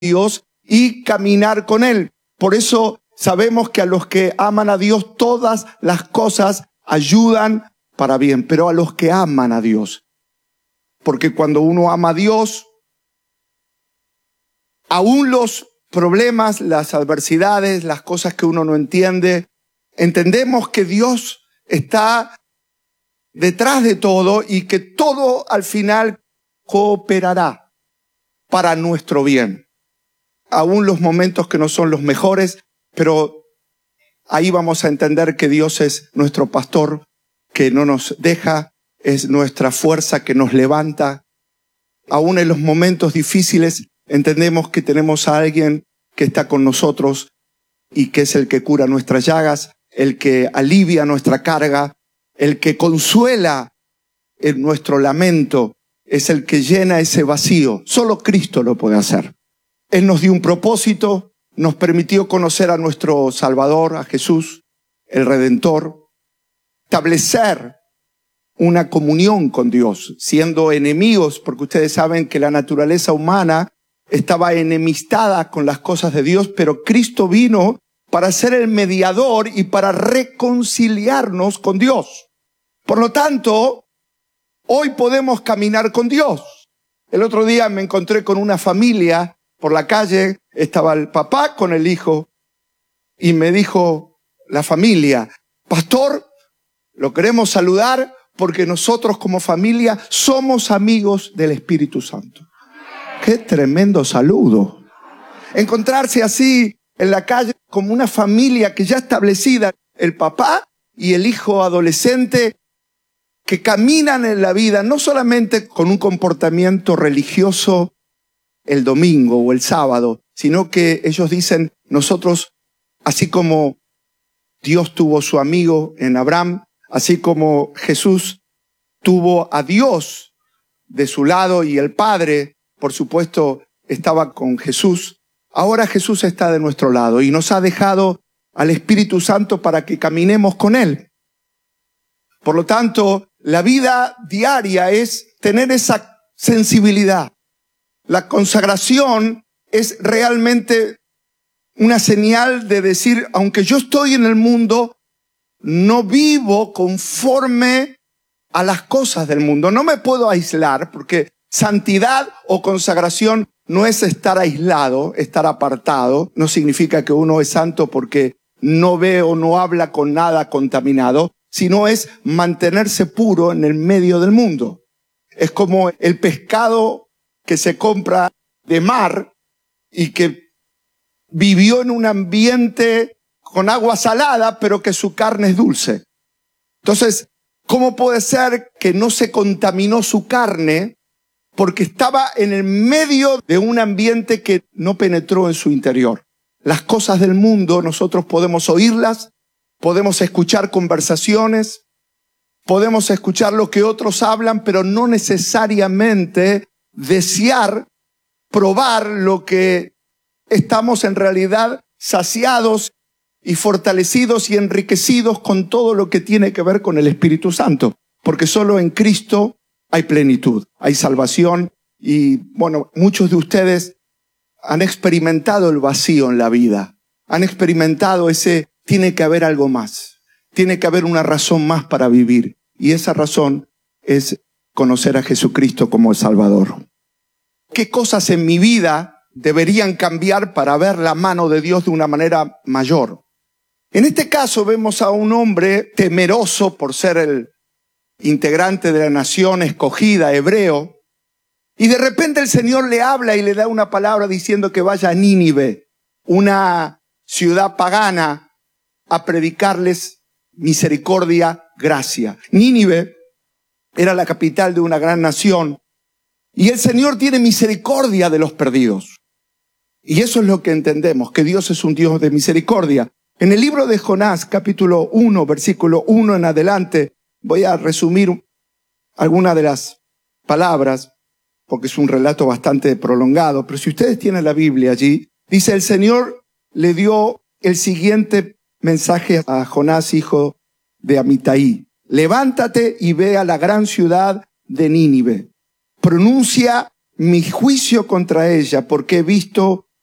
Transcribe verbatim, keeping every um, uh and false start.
Dios y caminar con Él. Por eso sabemos que a los que aman a Dios todas las cosas ayudan para bien, pero a los que aman a Dios. Porque cuando uno ama a Dios, aún los problemas, las adversidades, las cosas que uno no entiende, entendemos que Dios está detrás de todo y que todo al final cooperará para nuestro bien. Aún los momentos que no son los mejores, pero ahí vamos a entender que Dios es nuestro pastor, que no nos deja, es nuestra fuerza que nos levanta. Aún en los momentos difíciles entendemos que tenemos a alguien que está con nosotros y que es el que cura nuestras llagas, el que alivia nuestra carga, el que consuela en nuestro lamento, es el que llena ese vacío. Solo Cristo lo puede hacer. Él nos dio un propósito, nos permitió conocer a nuestro Salvador, a Jesús, el Redentor, establecer una comunión con Dios, siendo enemigos, porque ustedes saben que la naturaleza humana estaba enemistada con las cosas de Dios, pero Cristo vino para ser el mediador y para reconciliarnos con Dios. Por lo tanto, hoy podemos caminar con Dios. El otro día me encontré con una familia por la calle, estaba el papá con el hijo y me dijo la familia, pastor, lo queremos saludar porque nosotros como familia somos amigos del Espíritu Santo. ¡Qué tremendo saludo! Encontrarse así en la calle como una familia que ya establecida, el papá y el hijo adolescente que caminan en la vida no solamente con un comportamiento religioso el domingo o el sábado, sino que ellos dicen, nosotros, así como Dios tuvo su amigo en Abraham, así como Jesús tuvo a Dios de su lado y el Padre, por supuesto, estaba con Jesús, ahora Jesús está de nuestro lado y nos ha dejado al Espíritu Santo para que caminemos con Él. Por lo tanto, la vida diaria es tener esa sensibilidad. La consagración es realmente una señal de decir, aunque yo estoy en el mundo, no vivo conforme a las cosas del mundo. No me puedo aislar porque santidad o consagración no es estar aislado, estar apartado. No significa que uno es santo porque no ve o no habla con nada contaminado, sino es mantenerse puro en el medio del mundo. Es como el pescado que se compra de mar y que vivió en un ambiente con agua salada, pero que su carne es dulce. Entonces, ¿cómo puede ser que no se contaminó su carne? Porque estaba en el medio de un ambiente que no penetró en su interior. Las cosas del mundo nosotros podemos oírlas, podemos escuchar conversaciones, podemos escuchar lo que otros hablan, pero no necesariamente desear probar lo que estamos en realidad saciados y fortalecidos y enriquecidos con todo lo que tiene que ver con el Espíritu Santo. Porque solo en Cristo hay plenitud, hay salvación y, bueno, muchos de ustedes han experimentado el vacío en la vida. Han experimentado ese, tiene que haber algo más. Tiene que haber una razón más para vivir. Y esa razón es conocer a Jesucristo como el Salvador. ¿Qué cosas en mi vida deberían cambiar para ver la mano de Dios de una manera mayor? En este caso vemos a un hombre temeroso por ser el integrante de la nación escogida, hebreo, y de repente el Señor le habla y le da una palabra diciendo que vaya a Nínive, una ciudad pagana, a predicarles misericordia, gracia. Nínive era la capital de una gran nación y el Señor tiene misericordia de los perdidos. Y eso es lo que entendemos, que Dios es un Dios de misericordia. En el libro de Jonás, capítulo uno, versículo uno en adelante, voy a resumir algunas de las palabras, porque es un relato bastante prolongado, pero si ustedes tienen la Biblia allí, dice, el Señor le dio el siguiente mensaje a Jonás, hijo de Amitai. Levántate y ve a la gran ciudad de Nínive. Pronuncia mi juicio contra ella, porque he visto